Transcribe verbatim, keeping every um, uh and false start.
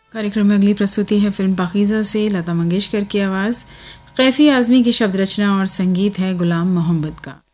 कार्यक्रम में अगली प्रस्तुति है फिल्म पाकीज़ा से लता मंगेशकर की आवाज़, कैफी आज़मी की शब्द रचना और संगीत है गुलाम मोहम्मद का।